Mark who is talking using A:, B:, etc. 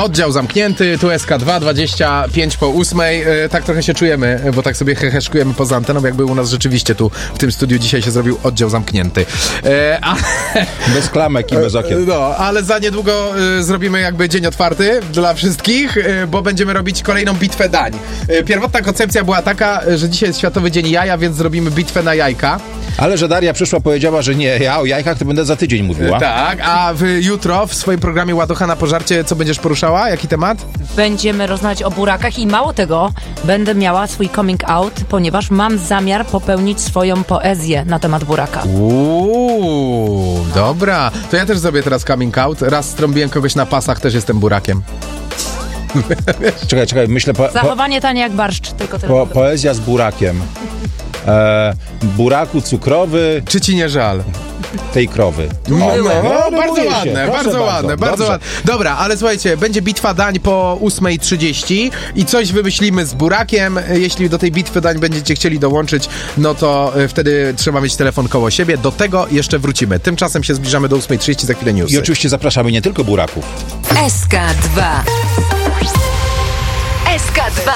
A: Oddział zamknięty, tu SK2, 25 po 8. Tak trochę się czujemy, bo tak sobie heheszkujemy poza anteną, jakby u nas rzeczywiście tu w tym studiu dzisiaj się zrobił oddział zamknięty.
B: Bez klamek i bez okien.
A: No, ale za niedługo zrobimy jakby dzień otwarty dla wszystkich, bo będziemy robić kolejną bitwę dań. Pierwotna koncepcja była taka, że dzisiaj jest Światowy Dzień Jaja, więc zrobimy bitwę na jajka.
B: Ale że Daria przyszła, powiedziała, że nie, ja o jajkach to będę za tydzień mówiła.
A: Tak, a jutro w swoim programie Ładocha na pożarcie co będziesz poruszała? Jaki temat?
C: Będziemy rozmawiać o burakach i mało tego, będę miała swój coming out, ponieważ mam zamiar popełnić swoją poezję na temat buraka.
A: Dobra. To ja też zrobię teraz coming out. Raz strąbiłem kogoś na pasach, też jestem burakiem.
B: Czekaj, myślę...
C: Zachowanie tanie jak barszcz, tylko tyle.
B: Poezja z burakiem. Buraku cukrowy...
A: Czy ci nie żal?
B: Tej krowy.
A: Bardzo ładne, bardzo ładne. Dobra, ale słuchajcie, będzie bitwa dań po 8:30 i coś wymyślimy z burakiem. Jeśli do tej bitwy dań będziecie chcieli dołączyć, no to wtedy trzeba mieć telefon koło siebie. Do tego jeszcze wrócimy. Tymczasem się zbliżamy do 8:30, za chwilę newsy.
B: I oczywiście zapraszamy nie tylko buraków.
D: SK2. SK2.